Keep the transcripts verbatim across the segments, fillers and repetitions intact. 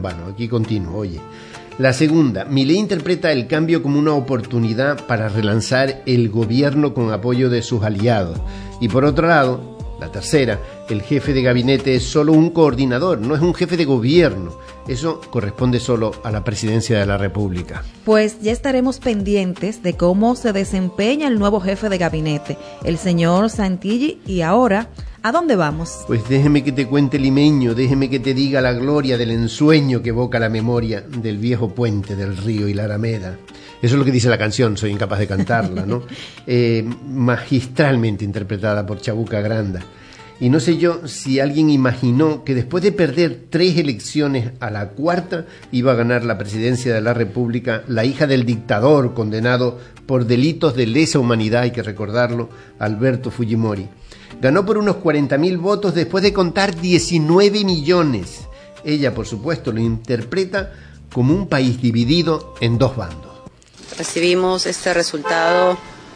Bueno, aquí continúo, oye. La segunda, Milei interpreta el cambio como una oportunidad para relanzar el gobierno con apoyo de sus aliados. Y por otro lado, la tercera, el jefe de gabinete es solo un coordinador, no es un jefe de gobierno. Eso corresponde solo a la presidencia de la República. Pues ya estaremos pendientes de cómo se desempeña el nuevo jefe de gabinete, el señor Santilli. Y ahora, ¿a dónde vamos? Pues déjeme que te cuente, limeño, déjeme que te diga la gloria del ensueño que evoca la memoria del viejo puente del río y la Alameda. Eso es lo que dice la canción, soy incapaz de cantarla, ¿no? eh, magistralmente interpretada por Chabuca Granda. Y no sé yo si alguien imaginó que después de perder tres elecciones a la cuarta iba a ganar la presidencia de la República la hija del dictador condenado por delitos de lesa humanidad, hay que recordarlo, Alberto Fujimori. Ganó por unos cuarenta mil votos después de contar diecinueve millones. Ella, por supuesto, lo interpreta como un país dividido en dos bandos. Recibimos este resultado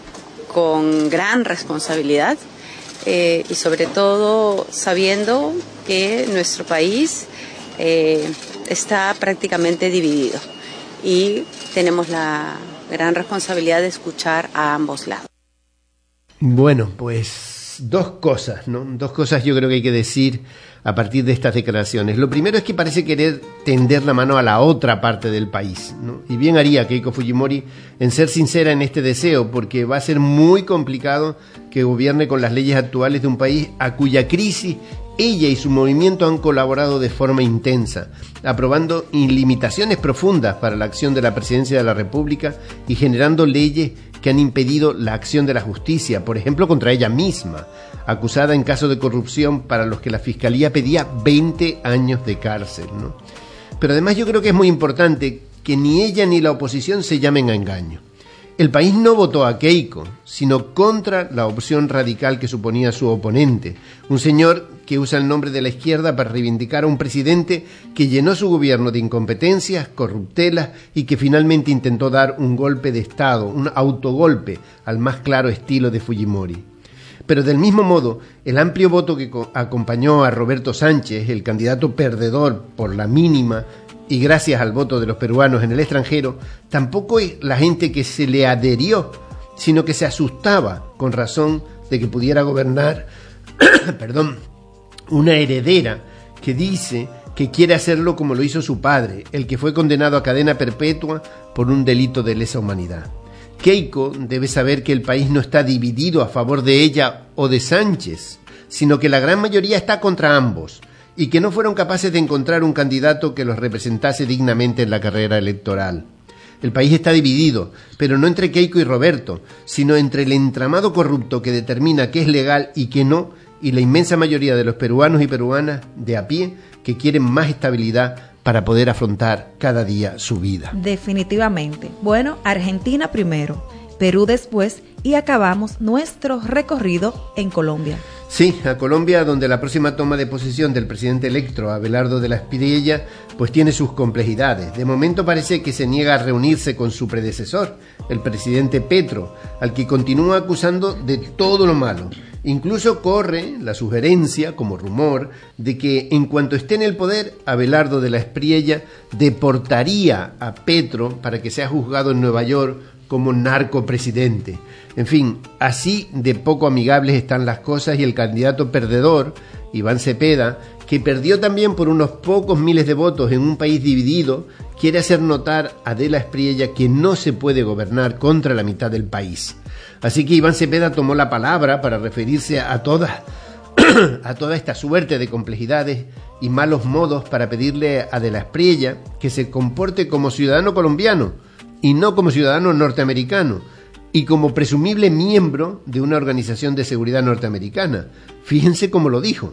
con gran responsabilidad. Eh, y sobre todo sabiendo que nuestro país eh, está prácticamente dividido y tenemos la gran responsabilidad de escuchar a ambos lados. Bueno, pues dos cosas, ¿no? Dos cosas yo creo que hay que decir a partir de estas declaraciones. Lo primero es que parece querer tender la mano a la otra parte del país, ¿no? Y bien haría Keiko Fujimori en ser sincera en este deseo, porque va a ser muy complicado que gobierne con las leyes actuales de un país a cuya crisis ella y su movimiento han colaborado de forma intensa, aprobando limitaciones profundas para la acción de la presidencia de la República y generando leyes que han impedido la acción de la justicia, por ejemplo contra ella misma, acusada en caso de corrupción para los que la Fiscalía pedía veinte años de cárcel, ¿no? Pero además yo creo que es muy importante que ni ella ni la oposición se llamen a engaño. El país no votó a Keiko, sino contra la opción radical que suponía su oponente, un señor que usa el nombre de la izquierda para reivindicar a un presidente que llenó su gobierno de incompetencias, corruptelas y que finalmente intentó dar un golpe de Estado, un autogolpe al más claro estilo de Fujimori. Pero del mismo modo, el amplio voto que acompañó a Roberto Sánchez, el candidato perdedor por la mínima, y gracias al voto de los peruanos en el extranjero, tampoco es la gente que se le adherió, sino que se asustaba con razón de que pudiera gobernar, perdón, una heredera que dice que quiere hacerlo como lo hizo su padre, el que fue condenado a cadena perpetua por un delito de lesa humanidad. Keiko debe saber que el país no está dividido a favor de ella o de Sánchez, sino que la gran mayoría está contra ambos, y que no fueron capaces de encontrar un candidato que los representase dignamente en la carrera electoral. El país está dividido, pero no entre Keiko y Roberto, sino entre el entramado corrupto que determina qué es legal y qué no, y la inmensa mayoría de los peruanos y peruanas de a pie que quieren más estabilidad para poder afrontar cada día su vida. Definitivamente. Bueno, Argentina primero, Perú después y acabamos nuestro recorrido en Colombia. Sí, a Colombia, donde la próxima toma de posesión del presidente electo, Abelardo de la Espriella, pues tiene sus complejidades. De momento parece que se niega a reunirse con su predecesor, el presidente Petro, al que continúa acusando de todo lo malo. Incluso corre la sugerencia, como rumor, de que en cuanto esté en el poder, Abelardo de la Espriella deportaría a Petro para que sea juzgado en Nueva York como narcopresidente. En fin, así de poco amigables están las cosas y el candidato perdedor, Iván Cepeda, que perdió también por unos pocos miles de votos en un país dividido, quiere hacer notar a De la Espriella que no se puede gobernar contra la mitad del país. Así que Iván Cepeda tomó la palabra para referirse a toda, a toda esta suerte de complejidades y malos modos para pedirle a De la Espriella que se comporte como ciudadano colombiano y no como ciudadano norteamericano, y como presumible miembro de una organización de seguridad norteamericana. Fíjense cómo lo dijo.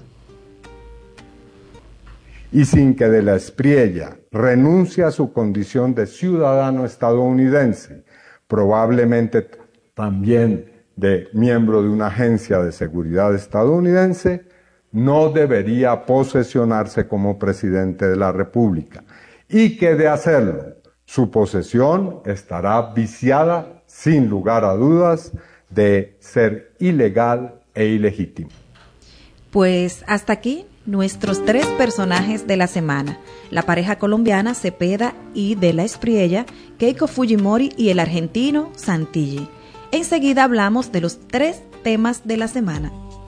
Y sin que De la Espriella renuncie a su condición de ciudadano estadounidense, probablemente también de miembro de una agencia de seguridad estadounidense, no debería posesionarse como presidente de la República, y que de hacerlo, su posesión estará viciada, sin lugar a dudas, de ser ilegal e ilegítimo. Pues hasta aquí nuestros tres personajes de la semana, la pareja colombiana Cepeda y De La Espriella, Keiko Fujimori y el argentino Santilli. Enseguida hablamos de los tres temas de la semana.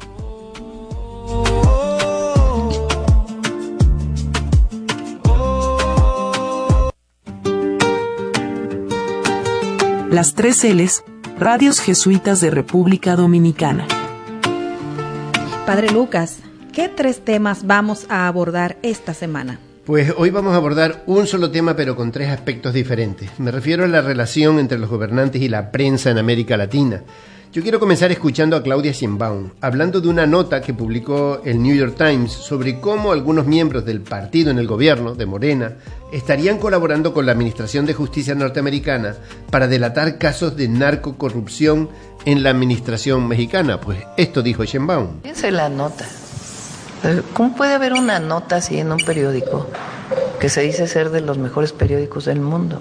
Las tres L's, Radios Jesuitas de República Dominicana. Padre Lucas, ¿qué tres temas vamos a abordar esta semana? Pues hoy vamos a abordar un solo tema, pero con tres aspectos diferentes. Me refiero a la relación entre los gobernantes y la prensa en América Latina. Yo quiero comenzar escuchando a Claudia Sheinbaum, hablando de una nota que publicó el New York Times sobre cómo algunos miembros del partido en el gobierno, de Morena, estarían colaborando con la Administración de Justicia norteamericana para delatar casos de narcocorrupción en la administración mexicana. Pues esto dijo Sheinbaum. Fíjense la nota. ¿Cómo puede haber una nota así en un periódico que se dice ser de los mejores periódicos del mundo?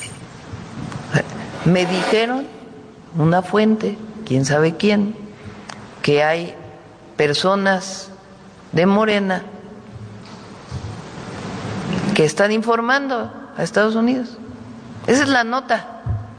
Me dijeron una fuente, quién sabe quién, que hay personas de Morena que están informando a Estados Unidos. Esa es la nota.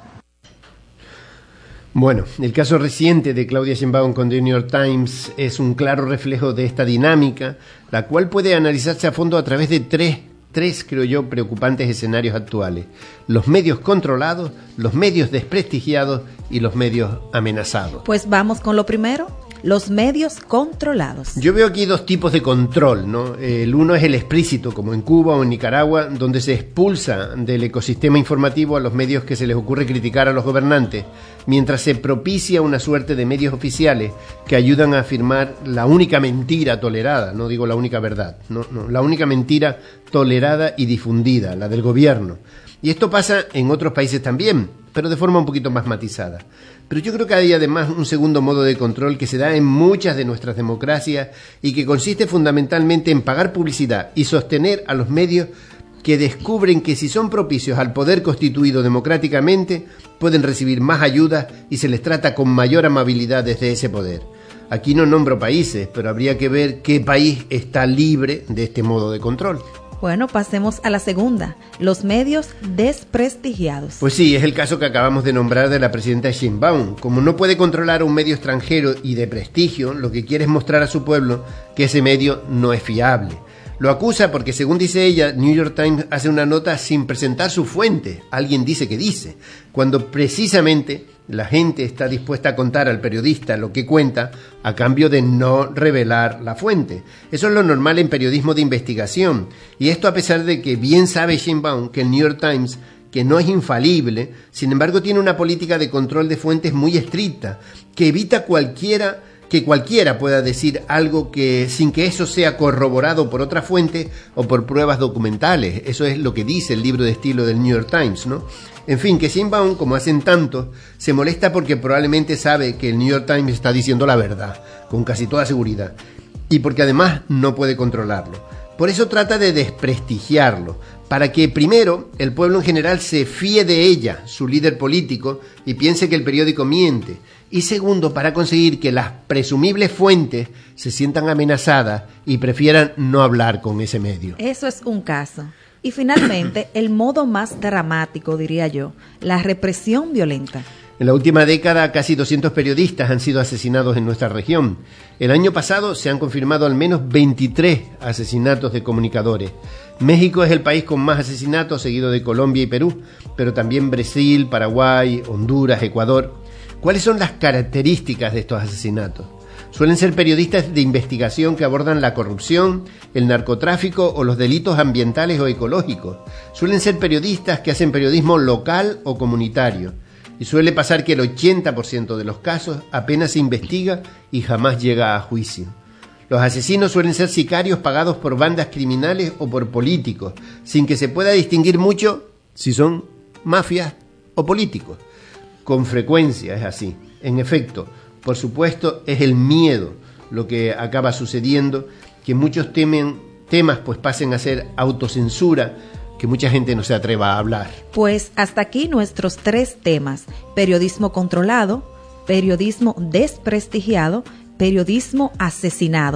Bueno, el caso reciente de Claudia Sheinbaum con The New York Times es un claro reflejo de esta dinámica, la cual puede analizarse a fondo a través de tres, tres, creo yo, preocupantes escenarios actuales: los medios controlados, los medios desprestigiados y los medios amenazados. Pues vamos con lo primero, los medios controlados. Yo veo aquí dos tipos de control, ¿no? El uno es el explícito, como en Cuba o en Nicaragua, donde se expulsa del ecosistema informativo a los medios que se les ocurre criticar a los gobernantes, mientras se propicia una suerte de medios oficiales que ayudan a afirmar la única mentira tolerada, no digo la única verdad, no, no, la única mentira tolerada y difundida, la del gobierno. Y esto pasa en otros países también, pero de forma un poquito más matizada. Pero yo creo que hay además un segundo modo de control que se da en muchas de nuestras democracias y que consiste fundamentalmente en pagar publicidad y sostener a los medios que descubren que si son propicios al poder constituido democráticamente, pueden recibir más ayuda y se les trata con mayor amabilidad desde ese poder. Aquí no nombro países, pero habría que ver qué país está libre de este modo de control. Bueno, pasemos a la segunda, los medios desprestigiados. Pues sí, es el caso que acabamos de nombrar de la presidenta Sheinbaum. Como no puede controlar a un medio extranjero y de prestigio, lo que quiere es mostrar a su pueblo que ese medio no es fiable. Lo acusa porque, según dice ella, New York Times hace una nota sin presentar su fuente. Alguien dice que dice, cuando precisamente la gente está dispuesta a contar al periodista lo que cuenta a cambio de no revelar la fuente. Eso es lo normal en periodismo de investigación. Y esto a pesar de que bien sabe Sheinbaum que el New York Times, que no es infalible, sin embargo tiene una política de control de fuentes muy estricta, que evita cualquiera... que cualquiera pueda decir algo que sin que eso sea corroborado por otra fuente o por pruebas documentales. Eso es lo que dice el libro de estilo del New York Times, ¿no? En fin, que Sheinbaum, como hacen tantos, se molesta porque probablemente sabe que el New York Times está diciendo la verdad, con casi toda seguridad, y porque además no puede controlarlo. Por eso trata de desprestigiarlo, para que primero el pueblo en general se fíe de ella, su líder político, y piense que el periódico miente. Y segundo, para conseguir que las presumibles fuentes se sientan amenazadas y prefieran no hablar con ese medio. Eso es un caso. Y finalmente, el modo más dramático, diría yo, la represión violenta. En la última década, casi doscientos periodistas han sido asesinados en nuestra región. El año pasado se han confirmado al menos veintitrés asesinatos de comunicadores. México es el país con más asesinatos, seguido de Colombia y Perú, pero también Brasil, Paraguay, Honduras, Ecuador. ¿Cuáles son las características de estos asesinatos? Suelen ser periodistas de investigación que abordan la corrupción, el narcotráfico o los delitos ambientales o ecológicos. Suelen ser periodistas que hacen periodismo local o comunitario. Y suele pasar que el ochenta por ciento de los casos apenas se investiga y jamás llega a juicio. Los asesinos suelen ser sicarios pagados por bandas criminales o por políticos, sin que se pueda distinguir mucho si son mafias o políticos. Con frecuencia es así. En efecto, por supuesto, es el miedo lo que acaba sucediendo, que muchos temen, temas pues pasen a ser autocensura, que mucha gente no se atreva a hablar. Pues hasta aquí nuestros tres temas: periodismo controlado, periodismo desprestigiado, periodismo asesinado.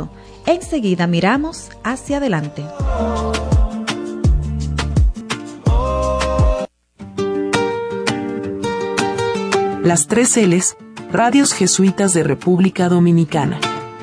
Enseguida miramos hacia adelante. Las tres L's, Radios Jesuitas de República Dominicana.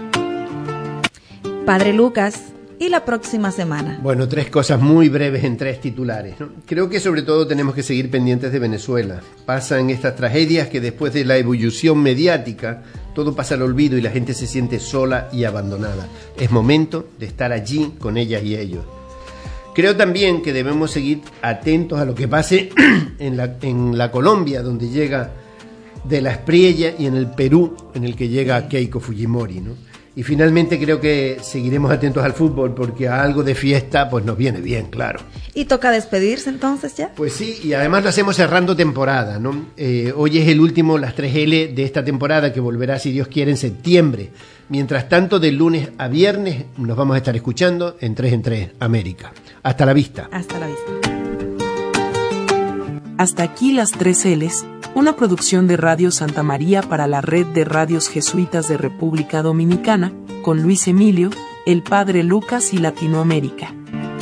Padre Lucas, ¿y la próxima semana? Bueno, tres cosas muy breves en tres titulares, ¿no? Creo que sobre todo tenemos que seguir pendientes de Venezuela. Pasan estas tragedias que después de la ebullición mediática, todo pasa al olvido y la gente se siente sola y abandonada. Es momento de estar allí con ellas y ellos. Creo también que debemos seguir atentos a lo que pase en la, en la Colombia, donde llega de la Espriella, y en el Perú, en el que llega Keiko Fujimori, ¿no? Y finalmente creo que seguiremos atentos al fútbol, porque a algo de fiesta pues nos viene bien, claro. ¿Y toca despedirse entonces ya? Pues sí, y además lo hacemos cerrando temporada, ¿no? Eh, hoy es el último, las tres L de esta temporada, que volverá, si Dios quiere, en septiembre. Mientras tanto, de lunes a viernes nos vamos a estar escuchando en tres en tres América. Hasta la vista. Hasta la vista. Hasta aquí las tres L's, una producción de Radio Santa María para la Red de Radios Jesuitas de República Dominicana, con Luis Emilio, el Padre Lucas y Latinoamérica.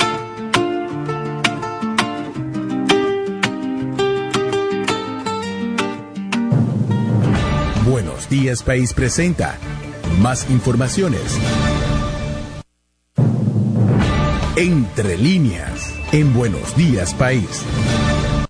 Buenos Días País presenta más informaciones. Entre líneas, en Buenos Días País.